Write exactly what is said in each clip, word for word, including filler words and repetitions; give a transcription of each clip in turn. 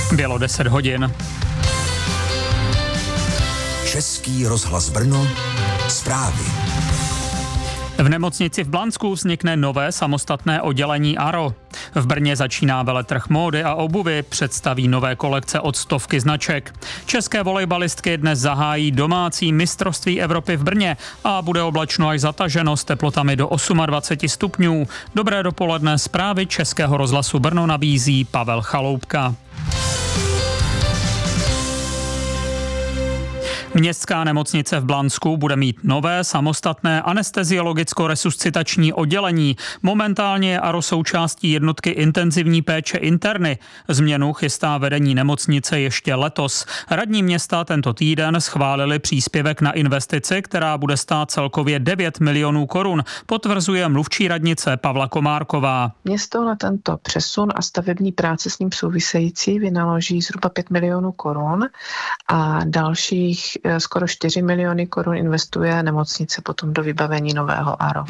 Bylo deset hodin. Český rozhlas Brno, zprávy. V nemocnici v Blansku vznikne nové samostatné oddělení A R O. V Brně začíná veletrh módy a obuvy, představí nové kolekce od stovky značek. České volejbalistky dnes zahájí domácí mistrovství Evropy v Brně a bude oblačno až zataženo s teplotami do dvacet osm stupňů. Dobré dopoledne, zprávy Českého rozhlasu Brno nabízí Pavel Chaloupka. Městská nemocnice v Blansku bude mít nové samostatné anesteziologicko-resuscitační oddělení. Momentálně je A R O součástí jednotky intenzivní péče interny. Změnu chystá vedení nemocnice ještě letos. Radní města tento týden schválili příspěvek na investici, která bude stát celkově devět milionů korun, potvrzuje mluvčí radnice Pavla Komárková. Město na tento přesun a stavební práce s ním související vynaloží zhruba pět milionů korun a dalších skoro čtyři miliony korun investuje nemocnice potom do vybavení nového A R O.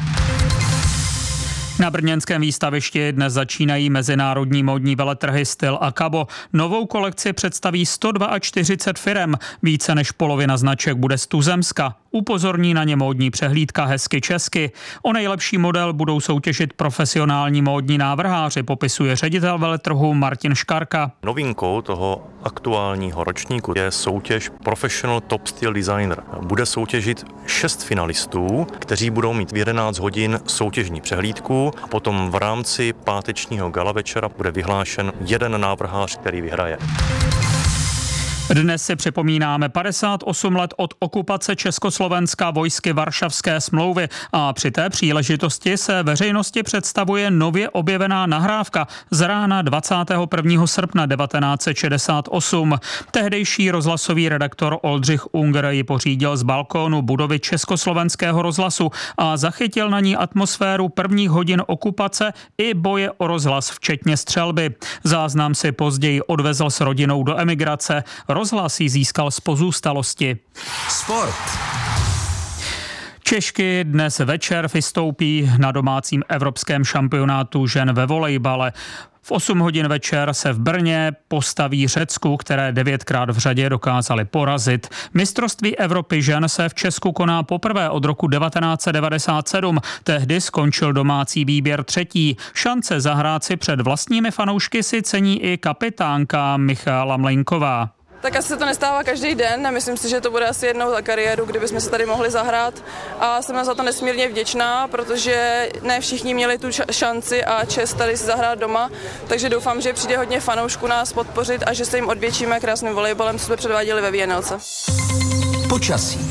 Na brněnském výstavišti dnes začínají mezinárodní módní veletrhy Styl a Cabo. Novou kolekci představí sto čtyřicet dva firem, více než polovina značek bude z tuzemska. Upozorní na ně módní přehlídka Hezky česky. O nejlepší model budou soutěžit profesionální módní návrháři, popisuje ředitel veletrhu Martin Škarka. Novinkou toho aktuálního ročníku je soutěž Professional Top Style Designer. Bude soutěžit šest finalistů, kteří budou mít v jedenáct hodin soutěžní přehlídku a potom v rámci pátečního gala večera bude vyhlášen jeden návrhář, který vyhraje. Dnes si připomínáme padesát osm let od okupace Československa vojsky Varšavské smlouvy a při té příležitosti se veřejnosti představuje nově objevená nahrávka z rána dvacátého prvního srpna devatenáct set šedesát osm. Tehdejší rozhlasový redaktor Oldřich Unger ji pořídil z balkónu budovy Československého rozhlasu a zachytil na ní atmosféru prvních hodin okupace i boje o rozhlas, včetně střelby. Záznam si později odvezl s rodinou do emigrace. Rozhlas ji získal z pozůstalosti. Sport. Češky dnes večer vystoupí na domácím evropském šampionátu žen ve volejbale. V osm hodin večer se v Brně postaví Řecku, které devětkrát v řadě dokázali porazit. Mistrovství Evropy žen se v Česku koná poprvé od roku devatenáct set devadesát sedm. Tehdy skončil domácí výběr třetí. Šance zahrát si před vlastními fanoušky si cení i kapitánka Michala Mlejnková. Tak asi se to nestává každý den a myslím si, že to bude asi jednou za kariéru, kdybychom se tady mohli zahrát a jsem za to nesmírně vděčná, protože ne všichni měli tu šanci a čest tady si zahrát doma, takže doufám, že přijde hodně fanoušků nás podpořit a že se jim odvětšíme krásným volejbalem, co jsme předváděli ve Věnelce. Počasí.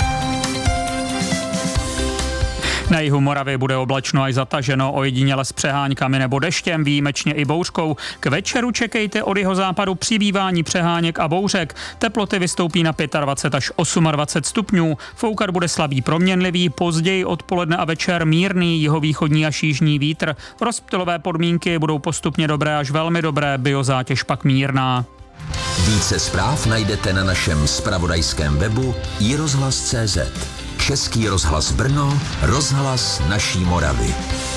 Na jihu Moravy bude oblačno až zataženo, ojediněle s přeháňkami nebo deštěm, výjimečně i bouřkou. K večeru čekejte od jihozápadu přibývání přeháněk a bouřek. Teploty vystoupí na dvacet pět až dvacet osm stupňů. Foukat bude slabý proměnlivý, později odpoledne a večer mírný jihovýchodní až jižní vítr. Rozptylové podmínky budou postupně dobré až velmi dobré, biozátěž pak mírná. Více zpráv najdete na našem zpravodajském webu i rozhlas tečka cé zet. Český rozhlas Brno, rozhlas naší Moravy.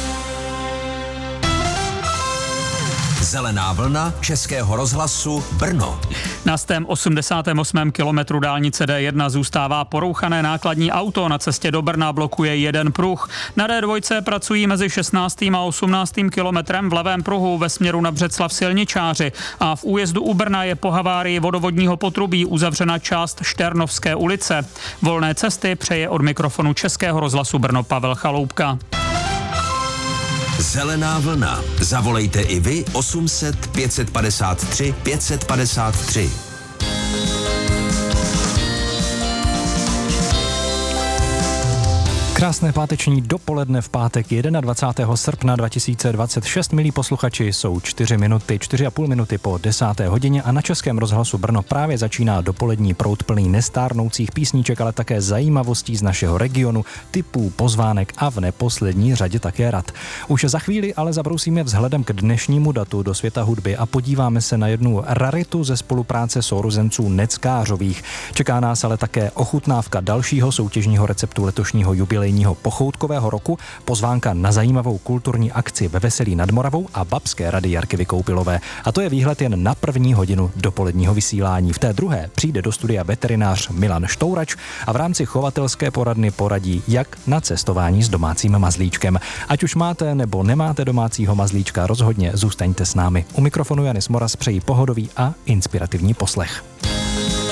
Zelená vlna Českého rozhlasu Brno. Na stém osmdesátém osmém kilometru dálnice D jedna zůstává porouchané nákladní auto. Na cestě do Brna blokuje jeden pruh. Na D dva pracují mezi šestnáctým a osmnáctým kilometrem v levém pruhu ve směru na Břeclav silničáři. A v újezdu u Brna je po havárii vodovodního potrubí uzavřena část Šternovské ulice. Volné cesty přeje od mikrofonu Českého rozhlasu Brno Pavel Chaloupka. Zelená vlna. Zavolejte i vy osm set pět set padesát tři pět set padesát tři. Krásné páteční dopoledne v pátek dvacátého prvního srpna dva tisíce dvacet šest. Milí posluchači, jsou čtyři minuty, čtyři a půl minuty po desáté hodině a na Českém rozhlasu Brno právě začíná dopolední proud plný nestárnoucích písniček, ale také zajímavostí z našeho regionu, typů, pozvánek a v neposlední řadě také rad. Už za chvíli ale zabrousíme vzhledem k dnešnímu datu do světa hudby a podíváme se na jednu raritu ze spolupráce sourozenců Neckářových. Čeká nás ale také ochutnávka dalšího soutěžního receptu letošního jubilejního jubilejního pochoutkového roku, pozvánka na zajímavou kulturní akci ve Veselí nad Moravou a babské rady Jarky Vykoupilové. A to je výhled jen na první hodinu dopoledního vysílání. V té druhé přijde do studia veterinář Milan Štourač a v rámci chovatelské poradny poradí, jak na cestování s domácím mazlíčkem. Ať už máte nebo nemáte domácího mazlíčka, rozhodně zůstaňte s námi. U mikrofonu Janis Moras přeji pohodový a inspirativní poslech.